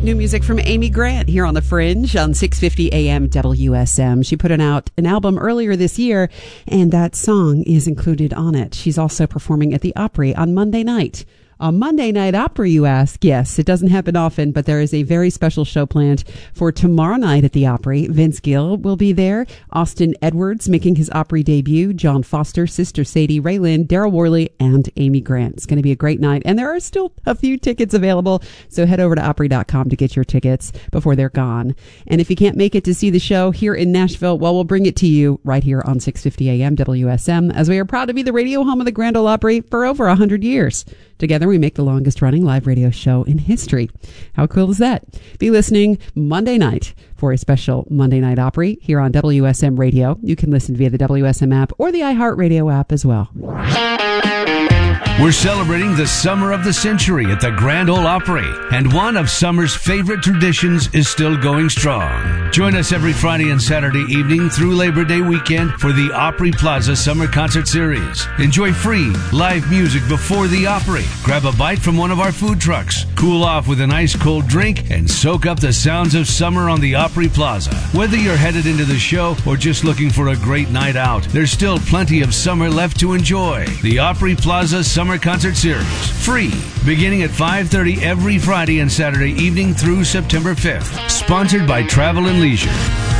New music from Amy Grant here on The Fringe on 650 AM WSM. She put out an album earlier this year, and that song is included on it. She's also performing at the Opry on Monday night. A Monday Night Opry, you ask? Yes, it doesn't happen often, but there is a very special show planned for tomorrow night at the Opry. Vince Gill will be there. Austin Edwards making his Opry debut. John Foster, Sister Sadie, Raylan, Daryl Worley, and Amy Grant. It's going to be a great night, and there are still a few tickets available, so head over to Opry.com to get your tickets before they're gone. And if you can't make it to see the show here in Nashville, well, we'll bring it to you right here on 650 AM WSM, as we are proud to be the radio home of the Grand Ole Opry for over 100 years. Together, we make the longest-running live radio show in history. How cool is that? Be listening Monday night for a special Monday Night Opry here on WSM Radio. You can listen via the WSM app or the iHeartRadio app as well. We're celebrating the summer of the century at the Grand Ole Opry, and one of summer's favorite traditions is still going strong. Join us every Friday and Saturday evening through Labor Day weekend for the Opry Plaza Summer Concert Series. Enjoy free live music before the Opry. Grab a bite from one of our food trucks, cool off with an ice cold drink, and soak up the sounds of summer on the Opry Plaza. Whether you're headed into the show or just looking for a great night out, there's still plenty of summer left to enjoy. The Opry Plaza Summer Concert Series, free, beginning at 5:30 every Friday and Saturday evening through September 5th. Sponsored by Travel and Leisure.